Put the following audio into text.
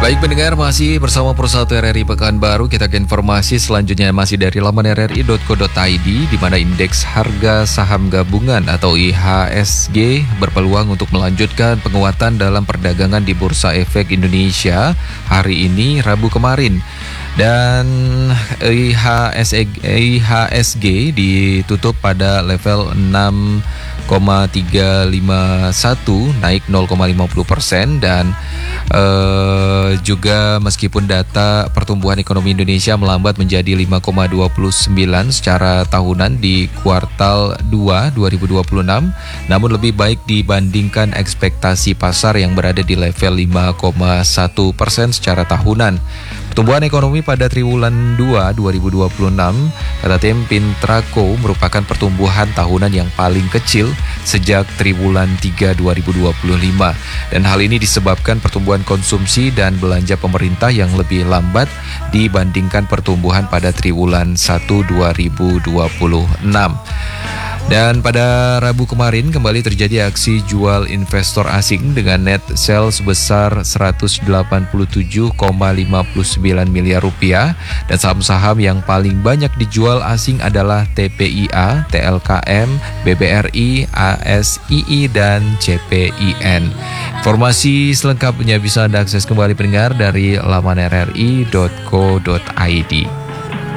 Baik pendengar, masih bersama Persatu RRI Pekanbaru. Kita ke informasi selanjutnya masih dari laman rri.co.id, di mana indeks harga saham gabungan atau IHSG berpeluang untuk melanjutkan penguatan dalam perdagangan di Bursa Efek Indonesia hari ini, Rabu kemarin. Dan IHSG ditutup pada level 6,351, naik 0,50%, dan juga meskipun data pertumbuhan ekonomi Indonesia melambat menjadi 5,29 secara tahunan di kuartal 2 2026, namun lebih baik dibandingkan ekspektasi pasar yang berada di level 5,1% secara tahunan. Pertumbuhan ekonomi pada triwulan 2 2026, kata tim Pintrako, merupakan pertumbuhan tahunan yang paling kecil sejak triwulan 3 2025. Dan hal ini disebabkan pertumbuhan konsumsi dan belanja pemerintah yang lebih lambat dibandingkan pertumbuhan pada triwulan 1 2026. Dan pada Rabu kemarin kembali terjadi aksi jual investor asing dengan net sell sebesar 187,59 miliar rupiah, dan saham-saham yang paling banyak dijual asing adalah TPIA, TLKM, BBRI, ASII, dan CPIN. Informasi selengkapnya bisa Anda akses kembali pendengar dari laman rri.co.id.